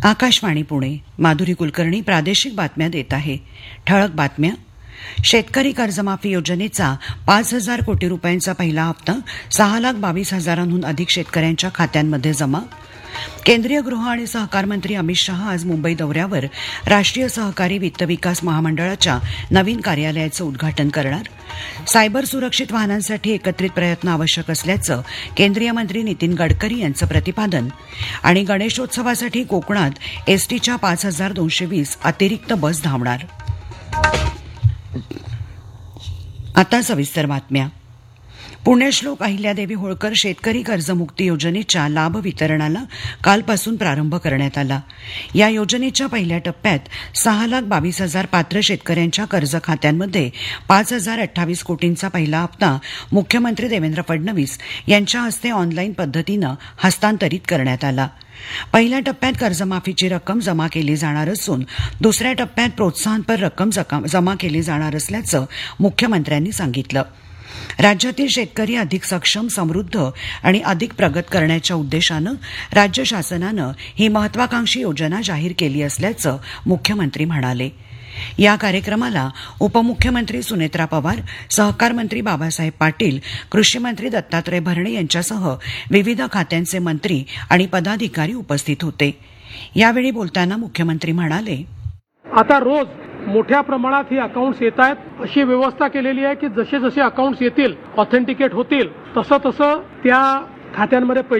आकाशवाणी पुणे. माधुरी कुलकर्णी प्रादेशिक बातम्या देत आहे. ठळक बातम्या. शेतकरी कर्जमाफी योजनेचा 5,000 कोटी रुपयांचा पहिला हप्ता 6,22,000हून अधिक शेतकऱ्यांच्या खात्यांमध्ये जमा. केंद्रीय गृह आणि सहकार मंत्री अमित शहा आज मुंबई दौऱ्यावर राष्ट्रीय सहकारी वित्त विकास महामंडळाच्या नवीन कार्यालयाचं उद्घाटन करणार. सायबर सुरक्षित वाहनांसाठी एकत्रित प्रयत्न आवश्यक असल्याचं केंद्रीय मंत्री नितीन गडकरी यांचं प्रतिपादन. आणि गणेशोत्सवासाठी कोकणात एसटीच्या 5,220 अतिरिक्त बस धावणार. आता सविस्तर बातम्या. पुण्यश्लोक अहिल्यादेवी होळकर शेतकरी कर्जमुक्ती योजनेच्या लाभ वितरणाला कालपासून प्रारंभ करण्यात आला. या योजनेच्या पहिल्या टप्प्यात 6,22,000 पात्र शेतकऱ्यांच्या कर्ज खात्यांमध्ये 5,028 कोटींचा पहिला हप्ता मुख्यमंत्री देवेंद्र फडणवीस यांच्या हस्ते ऑनलाईन पद्धतीनं हस्तांतरित करण्यात आला. पहिल्या टप्प्यात कर्जमाफीची रक्कम जमा केली जाणार असून दुसऱ्या टप्प्यात प्रोत्साहनपर रक्कम जमा केली जाणार असल्याचं मुख्यमंत्र्यांनी सांगितलं. राज्यातील शेतकरी अधिक सक्षम, समृद्ध आणि अधिक प्रगत करण्याच्या उद्देशानं राज्य शासनानं ही महत्वाकांक्षी योजना जाहीर केली असल्याचं मुख्यमंत्री म्हणाले. या कार्यक्रमाला उपमुख्यमंत्री सुनेत्रा पवार, सहकार मंत्री बाबासाहेब पाटील, कृषी मंत्री दत्तात्रय भरणे यांच्यासह विविध खात्यांचे मंत्री आणि पदाधिकारी उपस्थित होते. यावेळी बोलताना मुख्यमंत्री म्हणाले, आता रोज मोठ्या प्रमाणात ही अकाउंट्स येत आहेत. अशी व्यवस्था केलेली आहे की जसे जसे अकाउंट्स येतील, ऑथेंटिकेट होतील, तसं त्या खात्यांमध्ये पैसे